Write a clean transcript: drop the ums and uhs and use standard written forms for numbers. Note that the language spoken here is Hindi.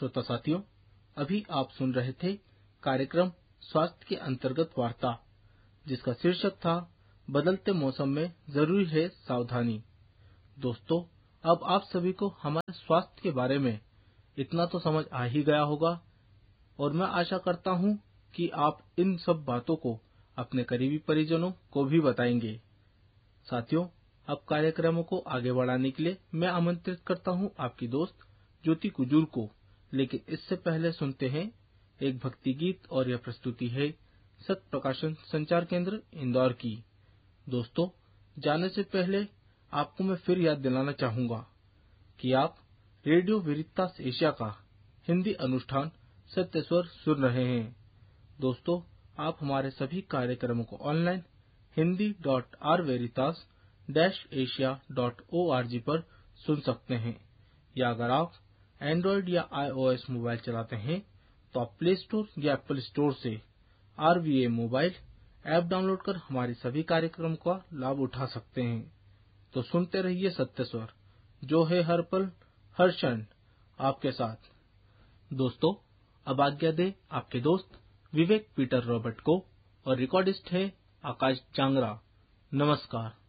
श्रोता साथियों, अभी आप सुन रहे थे कार्यक्रम स्वास्थ्य के अंतर्गत वार्ता, जिसका शीर्षक था बदलते मौसम में जरूरी है सावधानी। दोस्तों, अब आप सभी को हमारे स्वास्थ्य के बारे में इतना तो समझ आ ही गया होगा और मैं आशा करता हूं कि आप इन सब बातों को अपने करीबी परिजनों को भी बताएंगे। साथियों, अब कार्यक्रमों को आगे बढ़ाने के लिए मैं आमंत्रित करता हूं आपकी दोस्त ज्योति कुजूर को। लेकिन इससे पहले सुनते हैं एक भक्ति गीत और यह प्रस्तुति है सत्य प्रकाशन संचार केंद्र इंदौर की। दोस्तों, जाने से पहले आपको मैं फिर याद दिलाना चाहूंगा कि आप रेडियो वेरितास एशिया का हिंदी अनुष्ठान सत्य स्वर सुन रहे हैं। दोस्तों, आप हमारे सभी कार्यक्रमों को ऑनलाइन hindi.rveritas-asia.org पर सुन सकते हैं, या अगर आप एंड्रॉइड या iOS मोबाइल चलाते हैं तो आप प्ले स्टोर या एप्पल स्टोर से RVA मोबाइल ऐप डाउनलोड कर हमारे सभी कार्यक्रम का लाभ उठा सकते हैं। तो सुनते रहिए सत्य स्वर, जो है हर पल हर क्षण आपके साथ। दोस्तों, अब आज्ञा दे आपके दोस्त विवेक पीटर रॉबर्ट को, और रिकॉर्डिस्ट है आकाश जांगरा। नमस्कार।